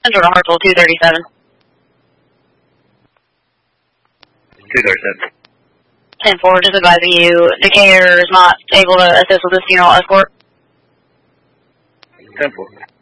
Central to Hartsville, 237. 237. 10-4, just advising you, Decatur is not able to assist with this funeral escort. 10-4.